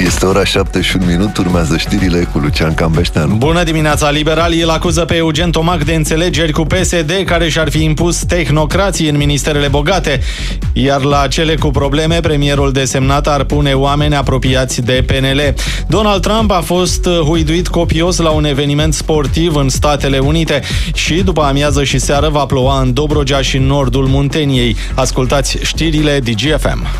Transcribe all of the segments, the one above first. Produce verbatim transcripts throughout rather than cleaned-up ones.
Este ora șapte și un minut, urmează știrile cu Lucian Cambeșteanu. Bună dimineața! Liberalii îl acuză pe Eugen Tomac de înțelegeri cu P S D, care și-ar fi impus tehnocrații în ministerele bogate. Iar la cele cu probleme, premierul desemnat ar pune oameni apropiați de P N L. Donald Trump a fost huiduit copios la un eveniment sportiv în Statele Unite și după amiază și seară va ploua în Dobrogea și în nordul Munteniei. Ascultați știrile D G F M.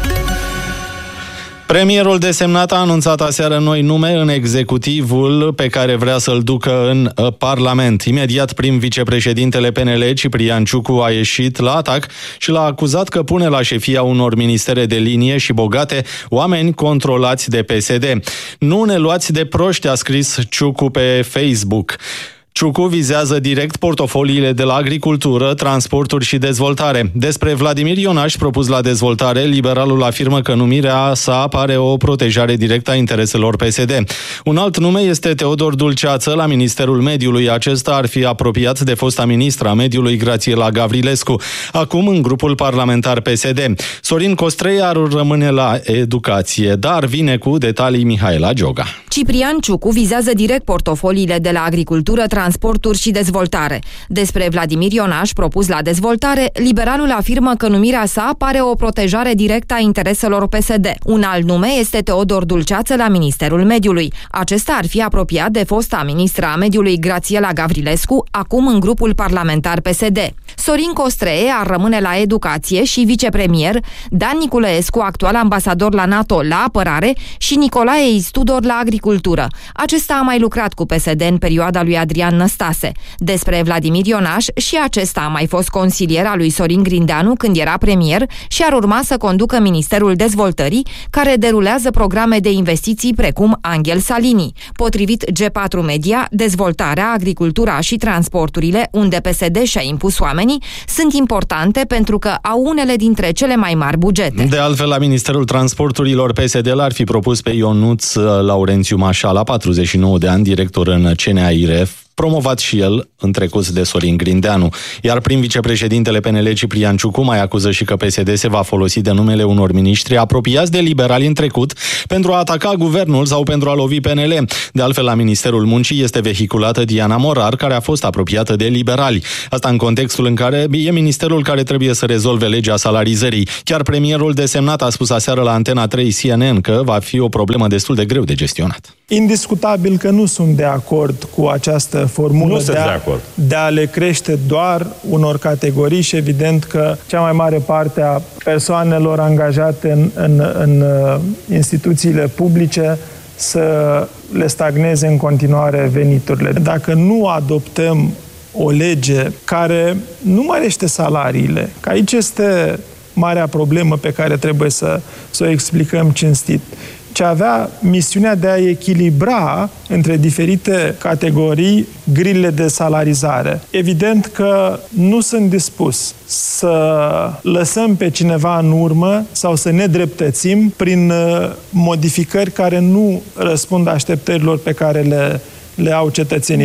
Premierul desemnat a anunțat aseară noi nume în executivul pe care vrea să-l ducă în Parlament. Imediat prim vicepreședintele P N L, Ciprian Ciucu, a ieșit la atac și l-a acuzat că pune la șefia unor ministere de linie și bogate oameni controlați de P S D. Nu ne luați de proști, a scris Ciucu pe Facebook. Ciucu vizează direct portofoliile de la agricultură, transporturi și dezvoltare. Despre Vladimir Ionaș, propus la dezvoltare, liberalul afirmă că numirea sa pare o protejare directă a intereselor P S D. Un alt nume este Teodor Dulceață la Ministerul Mediului. Acesta ar fi apropiat de fosta ministra mediului Grațiela Gavrilescu, acum în grupul parlamentar P S D. Sorin Costrei ar rămâne la educație, dar vine cu detalii Mihaela Gioga. Ciprian Ciucu vizează direct portofoliile de la agricultură, transporturi și dezvoltare. Despre Vladimir Ionaș, propus la dezvoltare, liberalul afirmă că numirea sa pare o protejare directă a intereselor P S D. Un alt nume este Teodor Dulceață la Ministerul Mediului. Acesta ar fi apropiat de fosta ministra a mediului Grațiela Gavrilescu, acum în grupul parlamentar P S D. Sorin Costree ar rămâne la educație și vicepremier, Dan Niculescu, actual ambasador la NATO la apărare, și Nicolae Istudor la agricultură. Acesta a mai lucrat cu P S D în perioada lui Adrian Năstase. Despre Vladimir Ionaș, și acesta a mai fost consilier al lui Sorin Grindeanu când era premier și ar urma să conducă Ministerul Dezvoltării, care derulează programe de investiții precum Angel Salini. Potrivit G patru Media, dezvoltarea, agricultura și transporturile, unde P S D și-a impus oamenii, sunt importante pentru că au unele dintre cele mai mari bugete. De altfel, la Ministerul Transporturilor, P S D l-ar fi propus pe Ionuț Laurențiu Mașa, la patruzeci și nouă de ani, director în C N A I R F, promovat și el în trecut de Sorin Grindeanu. Iar prim vicepreședintele P N L, Ciprian Ciucu, mai acuză și că P S D se va folosi de numele unor miniștri apropiați de liberali în trecut pentru a ataca guvernul sau pentru a lovi P N L. De altfel, la Ministerul Muncii este vehiculată Diana Morar, care a fost apropiată de liberali. Asta în contextul în care e ministerul care trebuie să rezolve legea salarizării. Chiar premierul desemnat a spus aseară la Antena trei C N N că va fi o problemă destul de greu de gestionat. Indiscutabil că nu sunt de acord cu această formulă de a, de a le crește doar unor categorii și evident că cea mai mare parte a persoanelor angajate în, în, în instituțiile publice să le stagneze în continuare veniturile. Dacă nu adoptăm o lege care nu mărește salariile, că aici este marea problemă pe care trebuie să, să o explicăm cinstit, ce avea misiunea de a echilibra între diferite categorii grilele de salarizare. Evident că nu sunt dispus să lăsăm pe cineva în urmă sau să ne dreptățim prin modificări care nu răspund așteptărilor pe care le, le au cetățenii.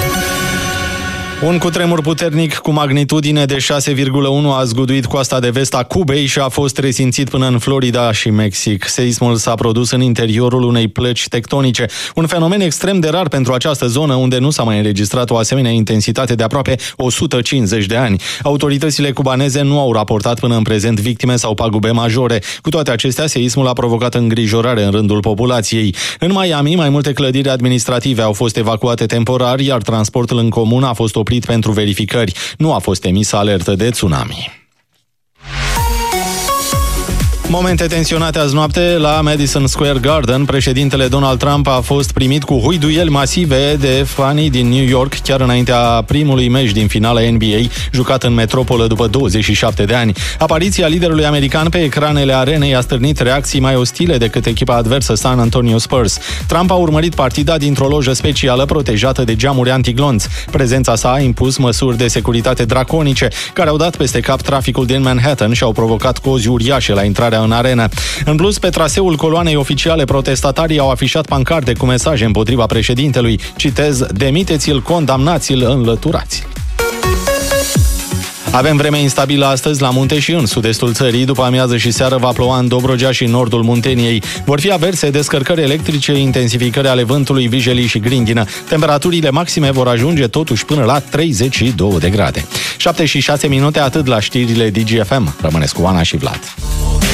Un cutremur puternic cu magnitudine de șase virgulă unu a zguduit coasta de vest a Cubei și a fost resimțit până în Florida și Mexic. Seismul s-a produs în interiorul unei plăci tectonice, un fenomen extrem de rar pentru această zonă, unde nu s-a mai înregistrat o asemenea intensitate de aproape o sută cincizeci de ani. Autoritățile cubaneze nu au raportat până în prezent victime sau pagube majore. Cu toate acestea, seismul a provocat îngrijorare în rândul populației. În Miami, mai multe clădiri administrative au fost evacuate temporar, iar transportul în comun a fost oprit pentru verificări. Nu a fost emisă alertă de tsunami. Momente tensionate azi noapte la Madison Square Garden. Președintele Donald Trump a fost primit cu huiduieli masive de fanii din New York chiar înaintea primului meci din finala N B A, jucat în metropolă după douăzeci și șapte de ani. Apariția liderului american pe ecranele arenei a stârnit reacții mai ostile decât echipa adversă San Antonio Spurs. Trump a urmărit partida dintr-o lojă specială protejată de geamuri antiglonț. Prezența sa a impus măsuri de securitate draconice, care au dat peste cap traficul din Manhattan și au provocat cozi uriașe la intrarea în arenă. În plus, pe traseul coloanei oficiale, protestatarii au afișat pancarte cu mesaje împotriva președintelui. Citez: demiteți-l, condamnați-l, înlăturați. Avem vreme instabilă astăzi la munte și în sud-estul țării. După amiază și seară va ploua în Dobrogea și în nordul Munteniei. Vor fi averse, descărcări electrice, intensificări ale vântului, vijelii și grindină. Temperaturile maxime vor ajunge totuși până la treizeci și două de grade. șapte și șase minute, atât la știrile D G F M. Rămâneți cu Ana și Vlad.